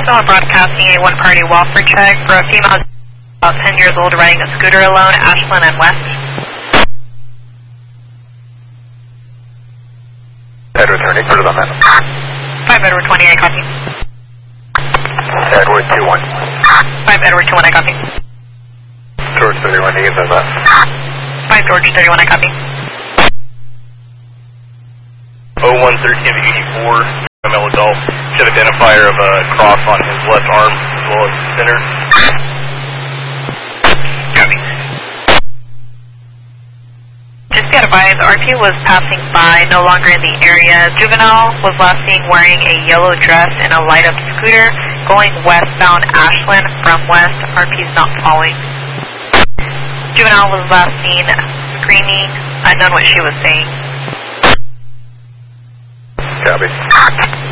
Ashland broadcasting a one-party welfare check for a female about 10 years old riding a scooter alone, Ashland and West. Edward 30, put it on that. 5 Edward 20, I copy. Edward 21. 5 Edward 21, I copy. George 31, you get that. 5 George 31, I copy. 0113 of 84, female adult, should identifier of a cross on his left arm as well as center. Copy. Just be advised, RP was passing by, no longer in the area. Juvenile was last seen wearing a yellow dress and a light-up scooter going westbound Ashland from west. RP's not following. Juvenile was last seen screaming, unknown what she was saying. Copy.